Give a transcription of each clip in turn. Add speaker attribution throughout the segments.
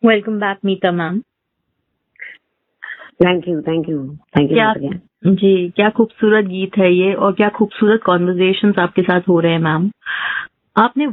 Speaker 1: Welcome back Meeta ma'am.
Speaker 2: Thank you
Speaker 1: क्या जी, क्या खूबसूरत गीत है ये और क्या खूबसूरत कॉन्वर्जेशंस आपके साथ हो रहे हैं मैम। आपने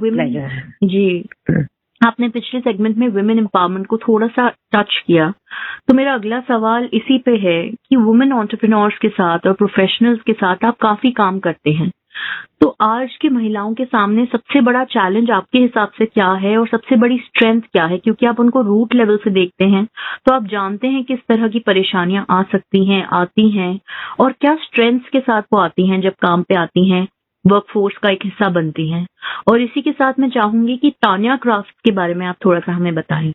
Speaker 1: आपने पिछले सेगमेंट में वुमेन एम्पावरमेंट को थोड़ा सा टच किया, तो मेरा अगला सवाल इसी पे है कि वुमेन एंटरप्रेन्योर्स के साथ और प्रोफेशनल्स के साथ आप काफी काम करते हैं, तो आज की महिलाओं के सामने सबसे बड़ा चैलेंज आपके हिसाब से क्या है और सबसे बड़ी स्ट्रेंथ क्या है? क्योंकि आप उनको रूट लेवल से देखते हैं तो आप जानते हैं किस तरह की परेशानियां आ सकती हैं, आती हैं, और क्या स्ट्रेंथ्स के साथ वो आती हैं जब काम पे आती हैं, वर्कफोर्स का एक हिस्सा बनती हैं। और इसी के साथ मैं चाहूंगी कि तान्या क्राफ्ट के बारे में आप थोड़ा सा हमें बताएं।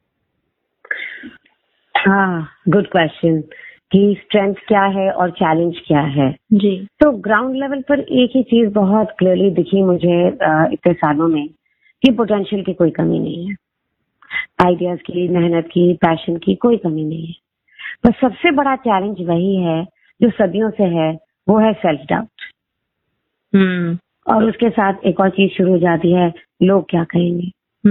Speaker 2: हाँ, गुड क्वेश्चन कि स्ट्रेंथ क्या है और चैलेंज क्या है
Speaker 1: जी।
Speaker 2: तो ग्राउंड लेवल पर एक ही चीज बहुत क्लियरली दिखी मुझे इतने सालों में कि पोटेंशियल की कोई कमी नहीं है, आइडियाज की, मेहनत की, पैशन की कोई कमी नहीं है। पर सबसे बड़ा चैलेंज वही है जो सदियों से है, वो है सेल्फ डाउट। और उसके साथ एक और चीज शुरू हो जाती है, लोग क्या कहेंगे।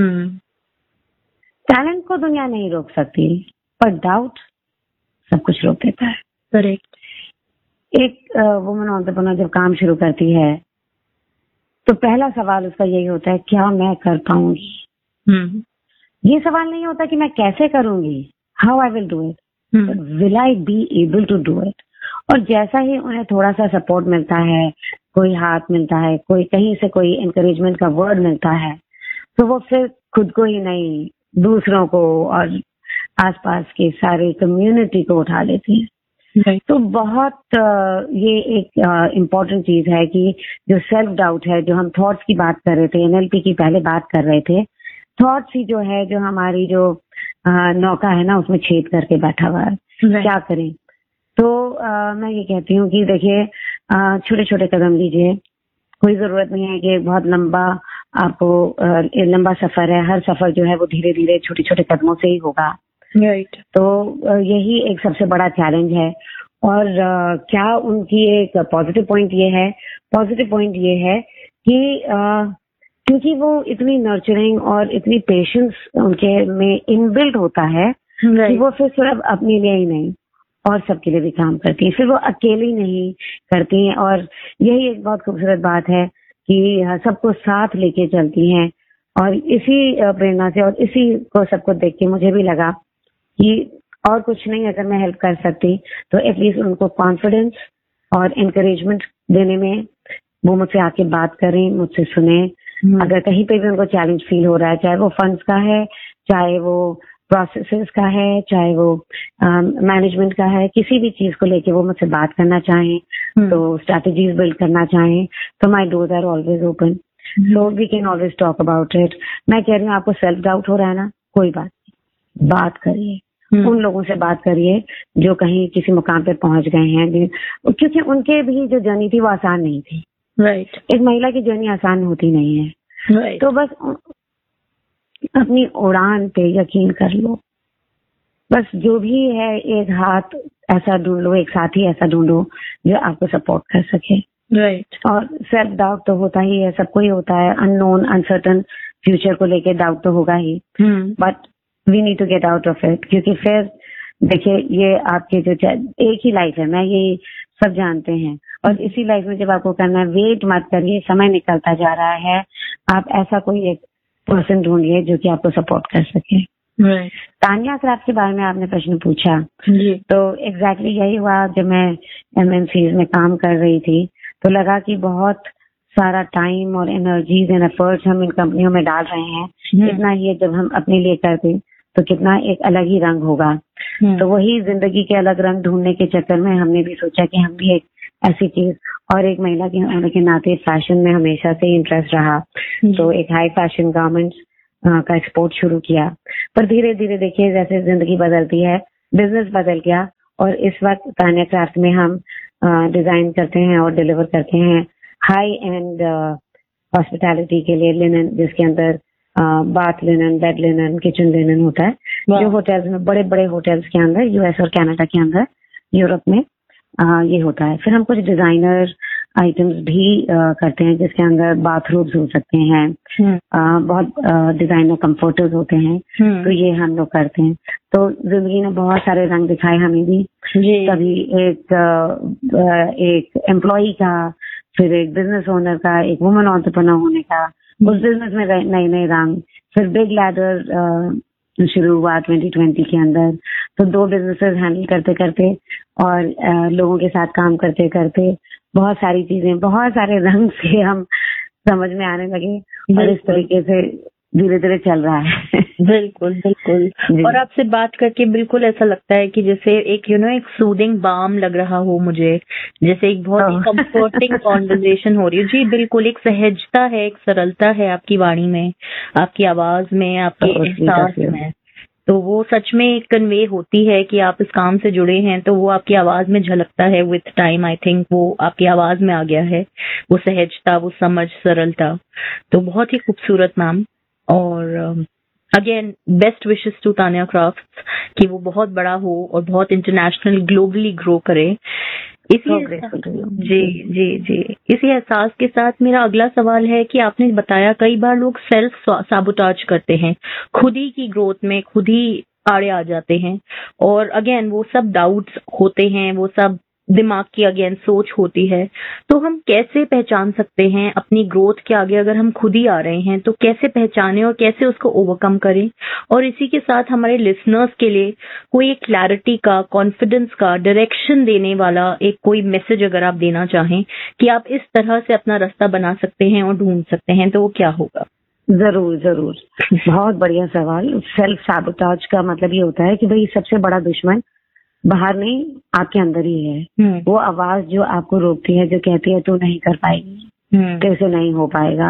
Speaker 2: टैलेंट को दुनिया नहीं रोक सकती, पर डाउट सब कुछ रोक देता है।
Speaker 1: करेक्ट।
Speaker 2: एक वुमन एंटरप्रेन्योर जब काम शुरू करती है तो पहला सवाल उसका यही होता है, क्या मैं कर पाऊंगी। ये सवाल नहीं होता कि मैं कैसे करूंगी, how I will do it, but will I be able to do it. और जैसा ही उन्हें थोड़ा सा सपोर्ट मिलता है, कोई हाथ मिलता है, कोई कहीं से कोई एनकरेजमेंट का वर्ड मिलता है, तो वो फिर खुद को ही नहीं, दूसरों को और आसपास के सारे कम्युनिटी को उठा लेती है। तो बहुत ये एक इम्पोर्टेंट चीज है कि जो सेल्फ डाउट है, जो हम थॉट्स की बात कर रहे थे, एनएलपी की पहले बात कर रहे थे, थॉट्स ही जो है, जो हमारी जो नौका है ना, उसमें छेद करके बैठा हुआ है। क्या करें? तो मैं ये कहती हूँ कि देखिए, छोटे छोटे कदम लीजिए। कोई जरूरत नहीं है कि बहुत लंबा आपको लंबा सफर है, हर सफर जो है वो धीरे धीरे छोटे छोटे कदमों से ही होगा।
Speaker 1: राइट।
Speaker 2: तो यही एक सबसे बड़ा चैलेंज है। और क्या उनकी एक पॉजिटिव पॉइंट ये है कि क्योंकि वो इतनी नर्चरिंग और इतनी पेशेंस उनके में इनबिल्ट होता है कि वो फिर सिर्फ अपने लिए ही नहीं और सबके लिए भी काम करती है, फिर वो अकेली नहीं करती हैं। और यही एक बहुत खूबसूरत बात है कि सबको साथ लेके चलती हैं। और इसी प्रेरणा से और इसी को सबको देख के मुझे भी लगा कि और कुछ नहीं, अगर मैं हेल्प कर सकती तो एटलीस्ट उनको कॉन्फिडेंस और एनकरेजमेंट देने में वो मुझसे आके बात करें, मुझसे सुने। अगर कहीं पे भी उनको चैलेंज फील हो रहा है, चाहे वो फंड्स का है, चाहे वो प्रोसेसेस का है, चाहे वो मैनेजमेंट का है, किसी भी चीज को लेके वो मुझसे बात करना चाहें, तो स्ट्रैटेजीज बिल्ड करना चाहें, तो my doors are always open, so we can always talk about it. मैं कह रही हूँ, आपको सेल्फ डाउट हो रहा है ना, कोई बात नहीं, बात करिए। उन लोगों से बात करिए जो कहीं किसी मुकाम पे पहुंच गए हैं, क्योंकि उनके भी जो जर्नी थी वो आसान नहीं थी।
Speaker 1: राइट।
Speaker 2: एक महिला की जर्नी आसान होती नहीं है। तो बस अपनी उड़ान पे यकीन कर लो। बस जो भी है, एक हाथ ऐसा ढूंढ लो, एक साथी ऐसा ढूंढो जो आपको सपोर्ट कर सके।
Speaker 1: राइट।
Speaker 2: और सेल्फ डाउट तो होता ही है, सबको ही होता है। अननोन, अनसर्टन फ्यूचर को लेके डाउट तो होगा ही, but we need to get out of it. क्योंकि फिर देखिए, ये आपके जो एक ही लाइफ है, मैं ये सब जानते हैं, और इसी लाइफ में जब आपको करना है, वेट मत करिए, समय निकलता जा रहा है। आप ऐसा कोई एक पर्सन ढूंढिए जो कि आपको सपोर्ट कर सके। तान्या क्राफ्ट के बारे में आपने प्रश्न पूछा, तो एग्जैक्टली यही हुआ। जब मैं एमएनसीज में काम कर रही थी तो लगा कि बहुत सारा टाइम और एनर्जीज एंड एफर्ट्स हम इन कंपनियों में डाल रहे हैं, इतना ही जब हम अपने लिए करते तो कितना एक अलग ही रंग होगा। तो वही जिंदगी के अलग रंग ढूंढने के चक्कर में हमने भी सोचा कि हम भी एक ऐसी चीज, और एक महिला के होने के नाते फैशन में हमेशा से इंटरेस्ट रहा, तो एक हाई फैशन गारमेंट्स का एक्सपोर्ट शुरू किया। पर धीरे धीरे देखिए, जैसे जिंदगी बदलती है, बिजनेस बदल गया, और इस वक्त तान्या क्राफ्ट में हम डिजाइन करते हैं और डिलीवर करते हैं हाई एंड हॉस्पिटैलिटी के लिए लिनन, जिसके अंदर bath linen, bed linen, kitchen linen होता है, जो होटल्स में, बड़े बड़े होटल्स के अंदर, यूएस और कनाडा के अंदर, यूरोप में ये होता है। फिर हम कुछ डिजाइनर आइटम्स भी करते हैं, जिसके अंदर बाथरूम्स हो सकते हैं, बहुत डिजाइनर कंफर्टर्स होते हैं, तो ये हम लोग करते हैं। तो जिंदगी ने बहुत सारे रंग दिखाए हमें भी, कभी एक एम्प्लॉई का, फिर एक बिजनेस ओनर का, एक वुमन एंटरप्रेन्योर होने का, उस बिजनेस में नए नए रंग, फिर बिग लैडर शुरू हुआ 2020 के अंदर। तो 2 बिजनेसेस हैंडल करते करते और लोगों के साथ काम करते करते बहुत सारी चीजें, बहुत सारे रंग से हम समझ में आने लगे, और इस तरीके से धीरे धीरे चल रहा है।
Speaker 1: बिल्कुल बिल्कुल। और आपसे बात करके बिल्कुल ऐसा लगता है कि जैसे एक एक सूदिंग बाम लग रहा हो मुझे, जैसे एक बहुत ही कंफर्टिंग कॉन्वर्सेशन हो रही है। जी बिल्कुल, एक सहजता है, एक सरलता है आपकी वाणी में, आपकी आवाज में, आपके एहसास में। तो वो सच में कन्वे होती है कि आप इस काम से जुड़े हैं, तो वो आपकी आवाज में झलकता है। विथ टाइम आई थिंक वो आपकी आवाज में आ गया है, वो सहजता, वो समझ, सरलता। तो बहुत ही खूबसूरत मैम। और again best wishes to Tanya crafts कि वो बहुत बड़ा हो और बहुत इंटरनेशनल ग्लोबली ग्रो करे। इसी एहसास के साथ मेरा अगला सवाल है कि आपने बताया कई बार लोग सेल्फ साबोटाज करते हैं, खुद ही की ग्रोथ में खुद ही आड़े आ जाते हैं, और अगेन वो सब डाउट्स होते हैं, वो सब दिमाग की अगेन सोच होती है। तो हम कैसे पहचान सकते हैं अपनी ग्रोथ के आगे, अगर हम खुद ही आ रहे हैं तो कैसे पहचाने और कैसे उसको ओवरकम करें? और इसी के साथ हमारे लिसनर्स के लिए कोई एक क्लैरिटी का, कॉन्फिडेंस का, डायरेक्शन देने वाला एक कोई मैसेज अगर आप देना चाहें कि आप इस तरह से अपना रास्ता बना सकते हैं और ढूंढ सकते हैं, तो वो क्या होगा?
Speaker 2: जरूर जरूर, बहुत बढ़िया सवाल। सेल्फ सैबोटाज का मतलब ये होता है कि भाई सबसे बड़ा दुश्मन बाहर नहीं, आपके अंदर ही है। वो आवाज जो आपको रोकती है, जो कहती है तू नहीं कर पाएगी, कैसे नहीं हो पाएगा।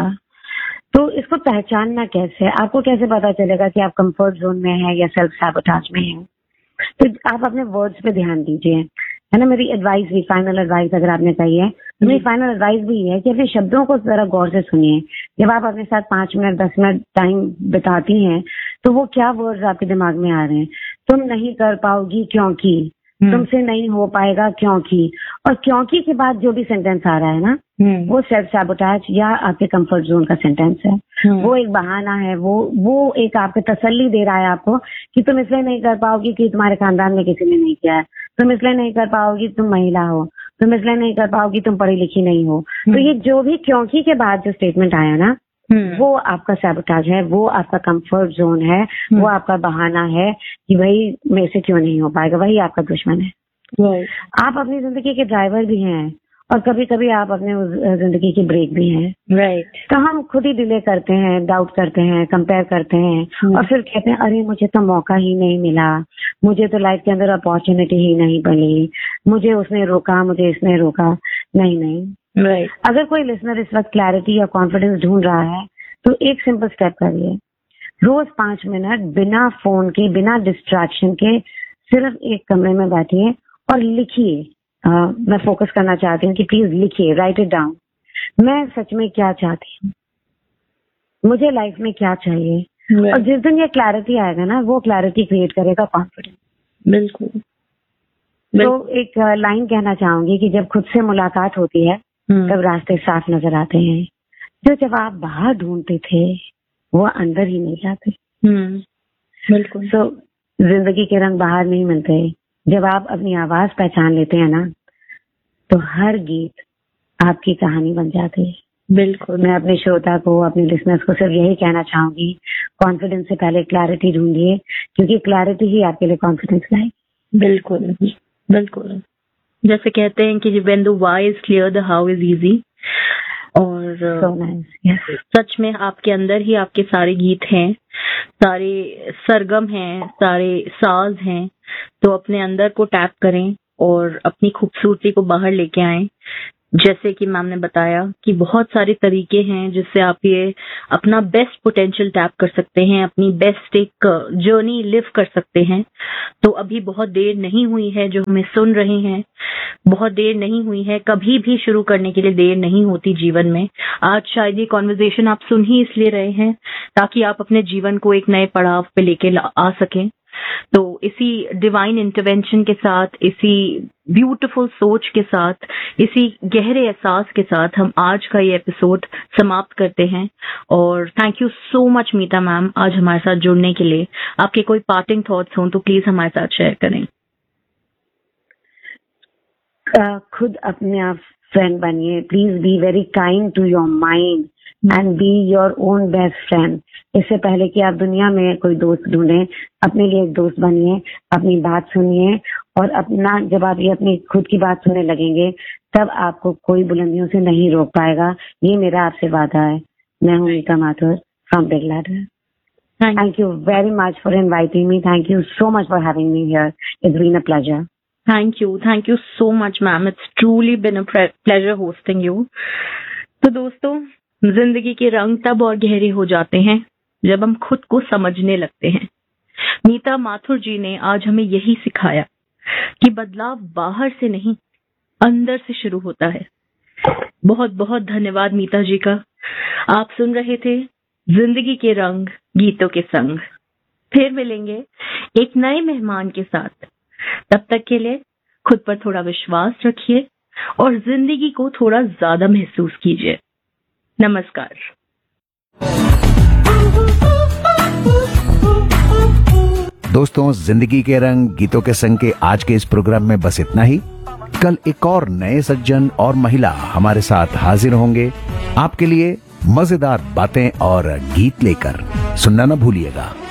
Speaker 2: तो इसको पहचानना कैसे, आपको कैसे पता चलेगा कि आप कंफर्ट जोन में है या सेल्फ सैबोटाज में है? तो आप अपने वर्ड्स पे ध्यान दीजिए, है ना। मेरी एडवाइस भी, फाइनल एडवाइस अगर आपने कही है, तो मेरी फाइनल एडवाइस भी है कि अपने शब्दों को जरा गौर से सुनिए। जब आप अपने साथ 5 मिनट 10 मिनट टाइम बिताती हैं, तो वो क्या वर्ड्स आपके दिमाग में आ रहे हैं? तुम नहीं कर पाओगी क्योंकि, तुमसे नहीं हो पाएगा क्योंकि, और क्योंकि के बाद जो भी सेंटेंस आ रहा है ना, वो सेल्फ सैबोटाज या आपके कंफर्ट जोन का सेंटेंस है। वो एक बहाना है, वो एक आपको तसल्ली दे रहा है आपको कि तुम इसलिए नहीं कर पाओगी कि तुम्हारे खानदान में किसी ने नहीं किया है, तुम इसलिए नहीं कर पाओगी तुम महिला हो, तुम इसलिए नहीं कर पाओगी तुम पढ़ी लिखी नहीं हो। तो ये जो भी क्योंकि के बाद जो स्टेटमेंट आया ना, वो आपका सैबोटाज है, वो आपका कंफर्ट जोन है, वो आपका बहाना है कि भाई मेरे से क्यों नहीं हो पाएगा। वही आपका दुश्मन है। आप अपनी जिंदगी के ड्राइवर भी हैं, और कभी कभी आप अपने जिंदगी की ब्रेक भी हैं।
Speaker 1: राइट।
Speaker 2: तो हम खुद ही डिले करते हैं, डाउट करते हैं, कंपेयर करते हैं, और फिर कहते हैं अरे मुझे तो मौका ही नहीं मिला, मुझे तो लाइफ के अंदर अपॉर्चुनिटी ही नहीं बनी, मुझे उसने रोका, मुझे इसने रोका। नहीं।
Speaker 1: राइट।
Speaker 2: अगर कोई लिसनर इस वक्त क्लैरिटी या कॉन्फिडेंस ढूंढ रहा है, तो एक सिंपल स्टेप करिए। रोज 5 मिनट बिना फोन के, बिना डिस्ट्रैक्शन के, सिर्फ एक कमरे में बैठिए और लिखिए। मैं फोकस करना चाहती हूँ कि प्लीज लिखिए, राइट इट डाउन। मैं सच में क्या चाहती हूँ, मुझे लाइफ में क्या चाहिए। और जिस दिन ये क्लैरिटी आएगा ना, वो क्लैरिटी क्रिएट करेगा कॉन्फिडेंस।
Speaker 1: बिल्कुल।
Speaker 2: तो एक लाइन कहना चाहूंगी कि जब खुद से मुलाकात होती है तब रास्ते साफ नजर आते हैं, जो जब आप बाहर ढूंढते थे वो अंदर ही मिल जाते।
Speaker 1: बिल्कुल।
Speaker 2: तो जिंदगी के रंग बाहर नहीं मिलते। जब आप अपनी आवाज पहचान लेते हैं ना, तो हर गीत आपकी कहानी बन जाती है।
Speaker 1: बिल्कुल।
Speaker 2: मैं अपने श्रोता को, अपने लिसनर्स को सिर्फ यही कहना चाहूंगी, कॉन्फिडेंस से पहले क्लैरिटी ढूंढिए, क्योंकि क्लैरिटी ही आपके लिए कॉन्फिडेंस लाएगी।
Speaker 1: बिल्कुल बिल्कुल। जैसे कहते हैं कि when the why is clear the how is easy। और
Speaker 2: so nice, yes.
Speaker 1: सच में आपके अंदर ही आपके सारे गीत हैं, सारे सरगम हैं, सारे साज हैं। तो अपने अंदर को टैप करें और अपनी खूबसूरती को बाहर लेके आएं। जैसे कि मैम ने बताया कि बहुत सारे तरीके हैं जिससे आप ये अपना बेस्ट पोटेंशियल टैप कर सकते हैं, अपनी बेस्ट एक जर्नी लिव कर सकते हैं। तो अभी बहुत देर नहीं हुई है, जो हमें सुन रहे हैं, बहुत देर नहीं हुई है। कभी भी शुरू करने के लिए देर नहीं होती जीवन में। आज शायद ये कॉन्वर्सेशन आप सुन ही इसलिए रहे हैं ताकि आप अपने जीवन को एक नए पड़ाव पे लेके आ सकें। तो इसी डिवाइन इंटरवेंशन के साथ, इसी ब्यूटीफुल सोच के साथ, इसी गहरे एहसास के साथ हम आज का ये एपिसोड समाप्त करते हैं। और thank you so much Meeta ma'am आज हमारे साथ जुड़ने के लिए। आपके कोई पार्टिंग थॉट्स हों तो प्लीज हमारे साथ शेयर करें।
Speaker 2: खुद अपने आप फ्रेंड बनिए, please be very kind to your mind and be your own best friend. इससे पहले कि आप दुनिया में कोई दोस्त ढूंढें, अपने लिए एक दोस्त बनिए, अपनी बात सुनिए, और अपना जब आप ये अपनी खुद की बात सुनने लगेंगे तब आपको कोई बुलंदियों से नहीं रोक पाएगा। ये मेरा आपसे वादा है। मैं हूँ मीता Mathur from big ladder. Thank you very much for inviting me. Thank you so much for having me here. It's been a pleasure.
Speaker 1: Thank you so much ma'am. It's truly been a pleasure hosting you. तो दोस्तों, जिंदगी के रंग तब और गहरे हो जाते हैं जब हम खुद को समझने लगते हैं। मीता माथुर जी ने आज हमें यही सिखाया कि बदलाव बाहर से नहीं, अंदर से शुरू होता है। बहुत बहुत धन्यवाद मीता जी का। आप सुन रहे थे जिंदगी के रंग गीतों के संग। फिर मिलेंगे एक नए मेहमान के साथ। तब तक के लिए खुद पर थोड़ा विश्वास रखिए और जिंदगी को थोड़ा ज्यादा महसूस कीजिए। नमस्कार।
Speaker 3: दोस्तों, जिंदगी के रंग गीतों के संग के आज के इस प्रोग्राम में बस इतना ही। कल एक और नए सज्जन और महिला हमारे साथ हाजिर होंगे आपके लिए मजेदार बातें और गीत लेकर। सुनना न भूलिएगा।